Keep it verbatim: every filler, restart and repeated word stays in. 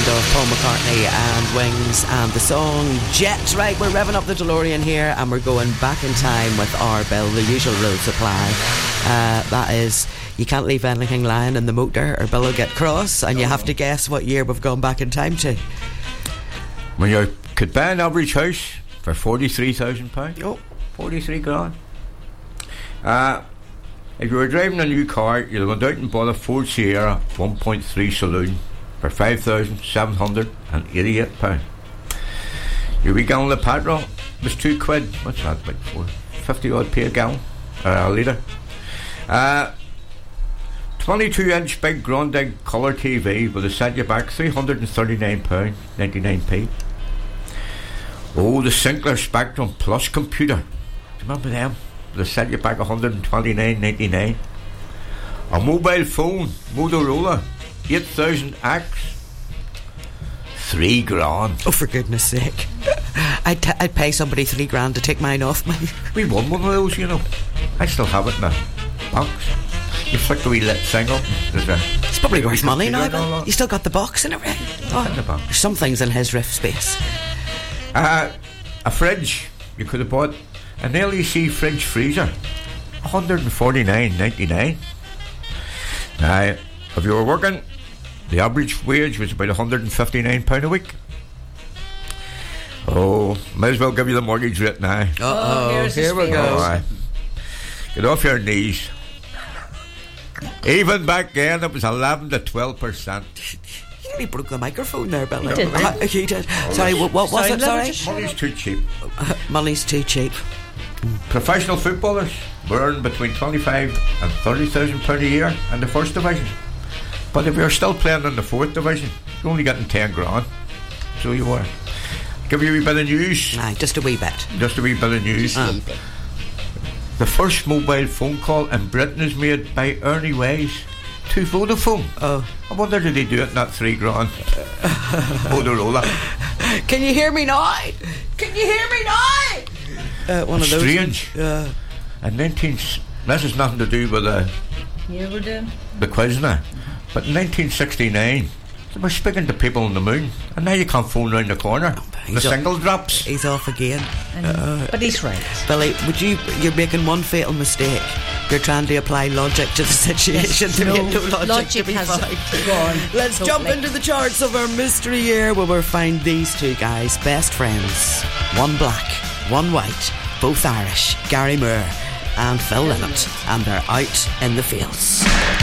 sound of Paul McCartney and Wings and the song Jet. Right, we're revving up the DeLorean here and we're going back in time with our bill, the usual road supply. Uh, that is, you can't leave anything lying in the motor or Bill will get cross, and you have to guess what year we've gone back in time to. When you could buy an average house for forty-three thousand pounds. Oh. forty-three grand. Uh, if you were driving a new car, you'd have gone out and bought a Ford Sierra one point three saloon for five thousand seven hundred eighty-eight pounds. Your wee gallon of petrol was two quid. What's that, about four? fifty odd p a gallon, or a litre. Uh, twenty-two inch big Grande colour T V with a set you back three hundred thirty-nine pounds ninety-nine p. Oh, the Sinclair Spectrum Plus computer. Do you remember them? They set you back one hundred twenty-nine ninety-nine. A mobile phone, Motorola, eight thousand X, three grand. Oh, for goodness sake. I'd, t- I'd pay somebody three grand to take mine off me. We won one of those, you know. I still have it in a box. You flick the wee lit thing up. There's a it's probably worth money now, but you still got the box and everything. Oh, in the box. There's some things in his riff space. Uh, a fridge. You could have bought an L E C fridge freezer, one hundred forty-nine ninety-nine. Now, if you were working, the average wage was about one hundred fifty-nine pounds a week. Oh, might as well give you the mortgage rate now. Uh-oh, oh, here we go. Oh, aye. Get off your knees. Even back then, it was eleven to twelve percent. You nearly broke the microphone there, Bill. He did, Uh, he did. Sorry, what, what was it? Sorry? Money's too cheap. Uh, money's too cheap. Professional footballers earn between twenty-five and thirty thousand pounds a year in the first division. But if you're still playing in the fourth division, you're only getting ten grand. So you are. Give you a wee bit of news. Aye, just a wee bit. Just a wee bit of news. Uh. The first mobile phone call in Britain is made by Ernie Wise to Vodafone. Oh. I wonder did he do it in that three grand Motorola. Can you hear me now? Can you hear me now? Uh, one of those. Strange. Uh, And nineteen. This has nothing to do with the You were doing the quiz now. But in nineteen sixty-nine, they were speaking to people on the moon, and now you can't phone round the corner. The he's single off, drops. He's off again. uh, but he's right. Billy, would you? You're making one fatal mistake. You're trying to apply logic to the situation. Yes, to no, make no logic, logic to be has fine. gone. Let's totally. jump into the charts of our mystery year, where we'll find these two guys, best friends, one black, one white, both Irish, Gary Moore and Phil Lynott, and they're out in the fields.